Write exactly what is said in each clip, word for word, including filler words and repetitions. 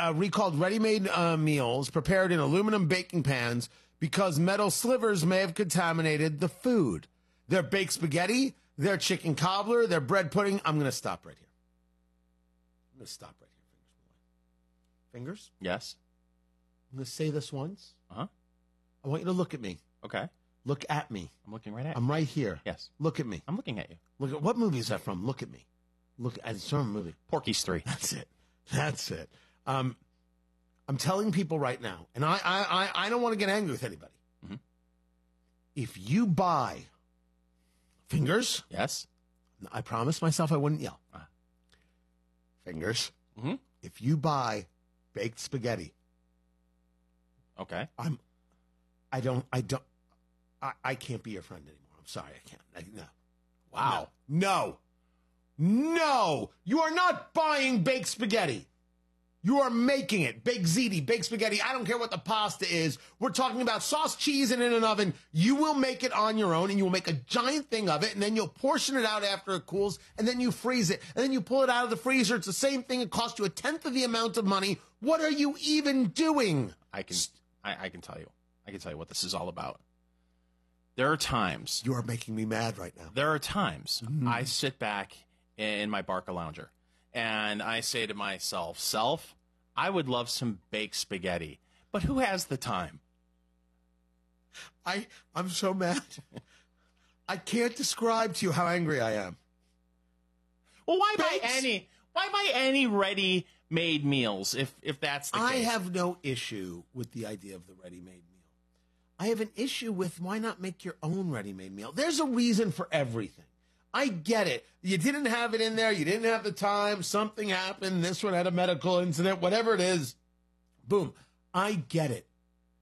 uh, recalled ready-made uh, meals prepared in aluminum baking pans because metal slivers may have contaminated the food. Their baked spaghetti, their chicken cobbler, their bread pudding. I'm going to stop right here. I'm going to stop right here. Fingers, Fingers? Yes. I'm going to say this once. Uh-huh. I want you to look at me. Okay. Look at me. I'm looking right at you. I'm right here. Yes. Look at me. I'm looking at you. Look at what movie is that from? Look at me. Look at it's from a movie. Porky's three. That's it. That's it. Um, I'm telling people right now, and I, I, I, I don't want to get angry with anybody. Mm-hmm. If you buy fingers, yes, I promised myself I wouldn't yell. Uh. Fingers. Mm-hmm. If you buy baked spaghetti, okay, I'm. I don't. I don't. I, I can't be your friend anymore. I'm sorry. I can't. I, no. Wow. No. no. No. You are not buying baked spaghetti. You are making it. Baked ziti, baked spaghetti. I don't care what the pasta is. We're talking about sauce, cheese, and in an oven. You will make it on your own, and you will make a giant thing of it, and then you'll portion it out after it cools, and then you freeze it, and then you pull it out of the freezer. It's the same thing. It costs you a tenth of the amount of money. What are you even doing? I can, I, I can tell you. I can tell you what this is all about. There are times. You are making me mad right now. There are times mm-hmm. I sit back in my Barca Lounger, and I say to myself, self, I would love some baked spaghetti, but who has the time? I, I'm so mad. I can't describe to you how angry I am. Well, why Baked? buy any, why buy any ready-made meals if, if that's the I case? I have no issue with the idea of the ready-made meal. I have an issue with why not make your own ready-made meal? There's a reason for everything. I get it. You didn't have it in there. You didn't have the time. Something happened. This one had a medical incident. Whatever it is. Boom. I get it.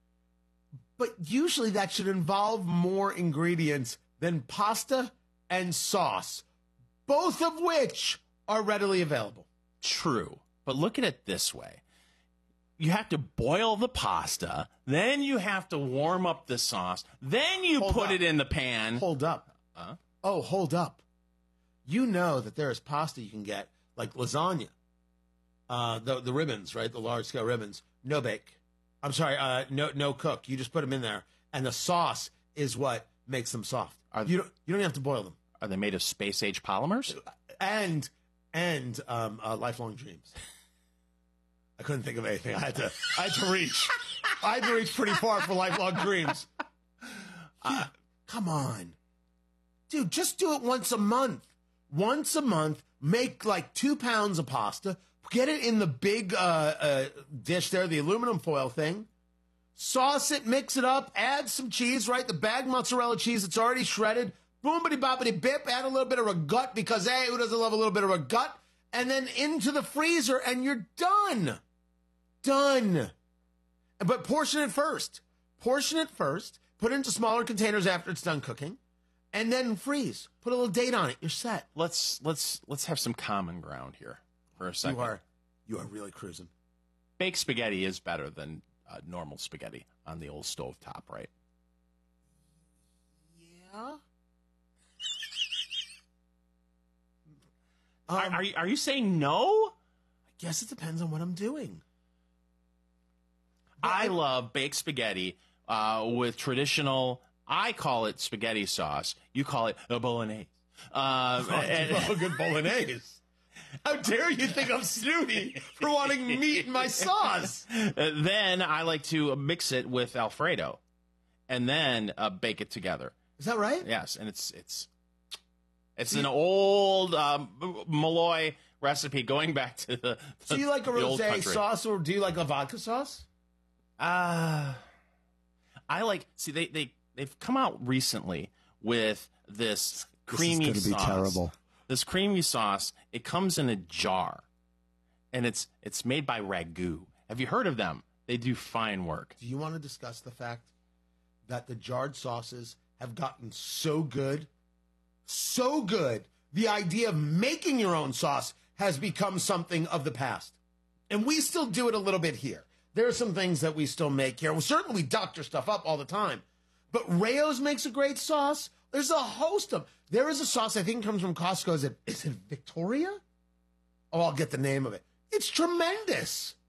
But usually that should involve more ingredients than pasta and sauce, both of which are readily available. True. But look at it this way. You have to boil the pasta. Then you have to warm up the sauce. Then you Hold put up. it in the pan. Hold up. Huh? Oh, hold up. You know that there is pasta you can get, like lasagna. Uh, the the ribbons, right? The large scale ribbons. No bake. I'm sorry, uh, no no cook. You just put them in there. And the sauce is what makes them soft. Are you don't you don't have to boil them. Are they made of space age polymers? And and um, uh, lifelong dreams. I couldn't think of anything. I had to I had to reach. I had to reach pretty far for lifelong dreams. Uh, come on. Dude, just do it once a month. Once a month, make like two pounds of pasta, get it in the big uh, uh, dish there, the aluminum foil thing, sauce it, mix it up, add some cheese, right? The bagged mozzarella cheese, it's already shredded, boomity boppity bip, add a little bit of ragut because, hey, who doesn't love a little bit of ragut? And then into the freezer, and you're done. Done. But portion it first. Portion it first, put it into smaller containers after it's done cooking. And then freeze. Put a little date on it. You're set. Let's let's let's have some common ground here for a second. You are you are really cruising. Baked spaghetti is better than uh, normal spaghetti on the old stove top, right? Yeah. Um, are, are you are you saying no? I guess it depends on what I'm doing. I, I love baked spaghetti uh, with traditional. I call it spaghetti sauce. You call it a bolognese. Uh, oh, and, oh, good bolognese. How dare you think I'm snooty for wanting meat in my sauce? Then I like to mix it with Alfredo, and then uh, bake it together. Is that right? Yes, and it's it's it's an old um, Malloy recipe going back to the. the so you like a rosé sauce, or do you like a vodka sauce? Uh I like. See, they they. They've come out recently with this creamy this is gonna sauce. Be terrible. This creamy sauce. It comes in a jar, and it's it's made by Ragu. Have you heard of them? They do fine work. Do you want to discuss the fact that the jarred sauces have gotten so good, so good, the idea of making your own sauce has become something of the past, and we still do it a little bit here. There are some things that we still make here. Well, certainly we doctor stuff up all the time. But Rayo's makes a great sauce. There's a host of. There is a sauce I think comes from Costco. Is it is it Victoria? Oh, I'll get the name of it. It's tremendous.